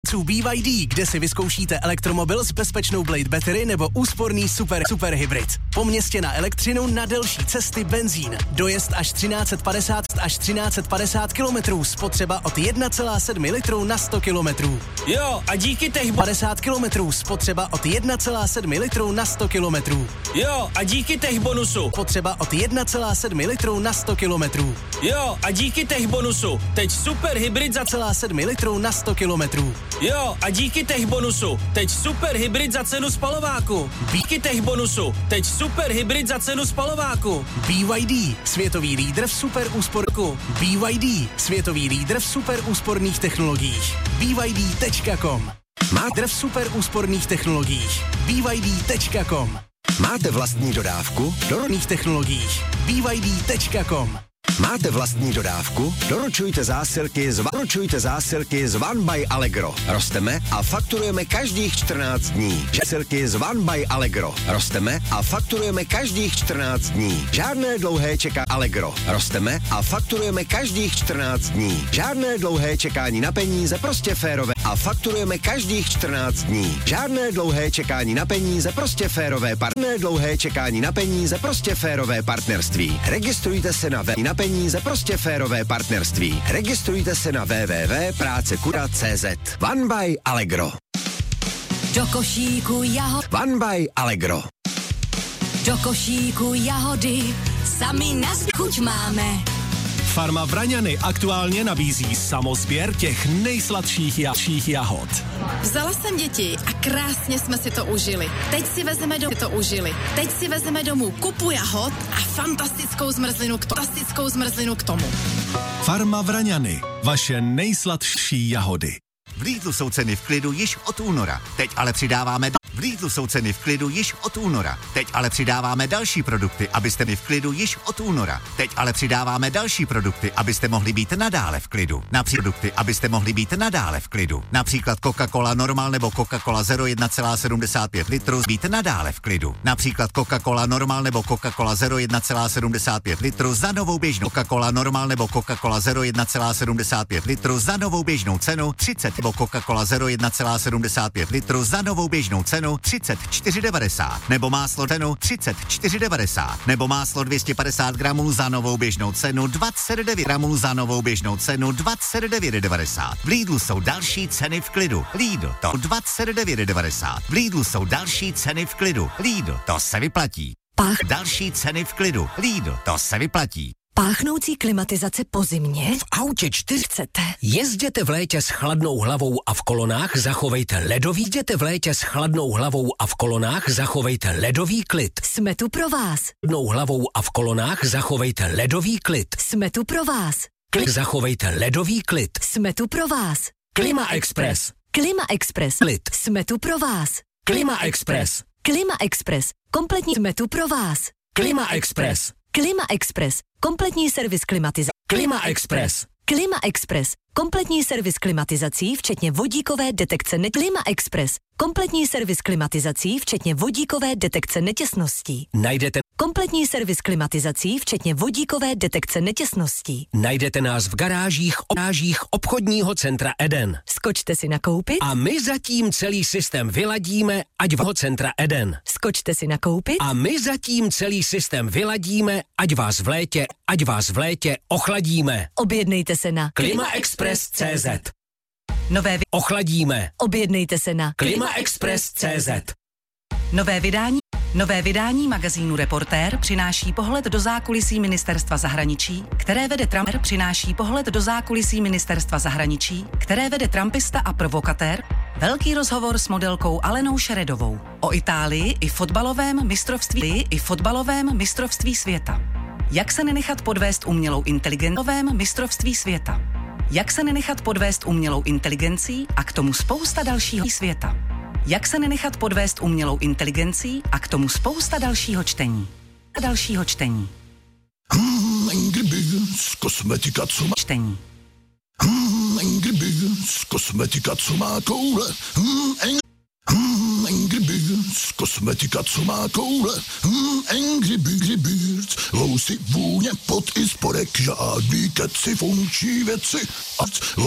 výrobců BYD, kde si vyzkoušíte elektromobil s bezpečnou Blade Battery nebo úsporný super hybrid. Po městě na elektřinu, na delší cesty benzín. Dojezd až 1350 km, spotřeba od 1,7 litru na 100 km. Jo, a díky těch 50 km, spotřeba od 1,7 litru na 100 km. Jo, a díky těch bonusů. Spotřeba od 1,7 litru na 100 km. Jo, a díky těch bonusů. Teď super hybrid za 1,7 litru na 100 km. Jo, a díky těch bonusů. Teď super hybrid za cenu spalováku. Díky těch bonusů. Teď super hybrid za cenu spalováku. BYD, světový lídr v super úsporku. BYD, světový lídr v super úsporných technologiích. BYD.com. Máte v super úsporných technologiích. BYD.com. Máte vlastní dodávku? Dorodných technologiích. BYD.com. Máte vlastní dodávku? Doručujte zásilky z One by Allegro. Rosteme a fakturujeme každých 14 dní. Zásilky z One by Allegro. Rosteme a fakturujeme každých 14 dní. Žádné dlouhé čekání Allegro. Rosteme a fakturujeme každých 14 dní. Žádné dlouhé čekání na peníze, prostě férové. A fakturujeme každých 14 dní. Žádné dlouhé čekání na peníze, prostě férové. Dlouhé čekání na peníze, prostě férové partnerství. Registrujte se na peníze, prostě férové partnerství. Registrujte se na www.prácekura.cz. One by Allegro. Do košíku jahod. One by Allegro. Do košíku jahody, sami na chuť máme. Farma Vraňany aktuálně nabízí samosběr těch nejsladších jahod. Vzala jsem děti a krásně jsme si to užili. Teď si vezeme domů kupu jahod a fantastickou zmrzlinu k tomu. Farma Vraňany, vaše nejsladší jahody. V Lidlu jsou ceny v klidu již od února. Teď ale přidáváme další produkty, abyste mi v klidu již od února. Teď ale přidáváme další produkty, abyste mohli být nadále v klidu. Například Coca-Cola Normal nebo Coca-Cola Zero 1,75 litru být nadále v klidu. Například Coca-Cola Normal nebo Coca-Cola Zero 1,75 litru za novou běžnou. Coca-Cola Normal nebo Coca-Cola Zero 1,75 litru za novou běžnou cenu 30 nebo Coca-Cola Zero 1,75 litru za novou běžnou cenu 34,90 nebo máslo cenu 34,90 nebo máslo 250 gramů za novou běžnou cenu 29 gramů za novou běžnou cenu 29,90. V Lidlu jsou další ceny v klidu. Lidl to 29,90. V Lidlu jsou další ceny v klidu. Lidl to se vyplatí. Další ceny v klidu. Lidl to se vyplatí. Páchnoucí klimatizace po zimě? V autě 4 chcete. Jezděte v létě s chladnou hlavou a v kolonách zachovejte ledový klid. Jsme tu pro vás. Chladnou hlavou a v kolonách zachovejte ledový klid. Jsme tu pro vás. Zachovejte ledový klid. Jsme tu pro vás. Klima Express. Klima Express. Klid. Jsme tu pro vás. Klima Express. Klima Express. Kompletní jsme tu pro vás. Klima Express. Klima Express. Kompletní servis klimatizace. Klima Express. Klima Express. Kompletní servis klimatizací, včetně vodíkové detekce Klima Express. Kompletní servis klimatizací, včetně vodíkové detekce netěsností. Najdete kompletní servis klimatizací, včetně vodíkové detekce netěsností. Najdete nás v garážích obchodního centra Eden. Skočte si nakoupit a my zatím celý systém vyladíme, ať v centra Eden. Skočte si nakoupit a my zatím celý systém vyladíme, ať vás v létě ochladíme. Objednejte se na klimaexpress.cz. Ochladíme. Objednejte se na klimaexpress.cz. Nové vydání magazínu Reportér přináší pohled do zákulisí ministerstva zahraničí, které vede trampista a provokatér. Velký rozhovor s modelkou Alenou Šeredovou o Itálii i fotbalovém mistrovství světa. Jak se nenechat podvést umělou inteligencí a k tomu spousta čtení. Angry Birds, kosmetika, co má čtení. Angry Birds, kosmetika, co má koule. Angry Birds, kosmetika, co má koule. Angry Birds, lousy, vůně, pot i spodek, žádný keci, funkční věci.